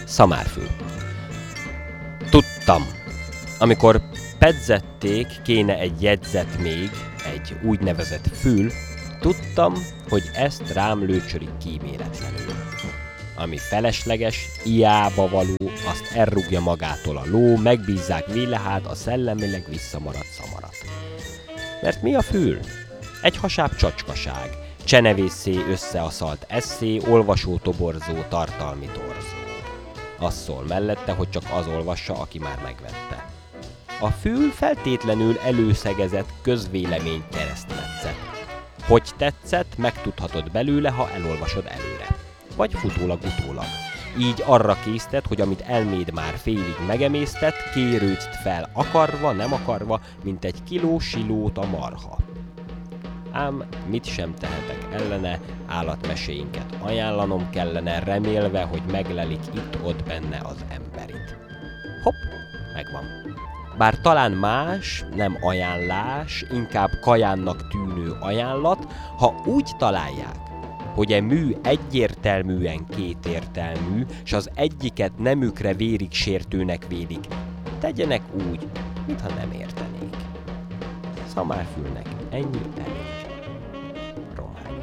Szamárfül. Tudtam. Amikor pedzették, kéne egy jegyzet még, egy úgynevezett fül, tudtam, hogy ezt rám lőcsölik kíméletlenül. Ami felesleges, ijába való, azt elrúgja magától a ló, megbízzák vélehát a szellemileg visszamaradt szamarat. Mert mi a fül? Egy hasább csacskaság, csenevészé összeaszalt esszé, olvasó-toborzó, tartalmi torzó. Az szól mellette, hogy csak az olvassa, aki már megvette. A fül feltétlenül előszegezett közvélemény keresztmetszet. Hogy tetszett, megtudhatod belőle, ha elolvasod előre. Vagy futólag-utólag. Így arra késztet, hogy amit elméd már félig megemésztett, kérőcd fel akarva, nem akarva, mint egy kiló silót a marha. Ám mit sem tehetek ellene, állatmeséinket ajánlanom kellene, remélve, hogy meglelik itt-ott benne az emberit. Hopp, megvan. Bár talán más, nem ajánlás, inkább kajánnak tűnő ajánlat, ha úgy találják, hogy e mű egyértelműen kétértelmű, s az egyiket nemükre vérig sértőnek vélik, tegyenek úgy, mintha nem értenék. Szamárfülnek ennyi elég.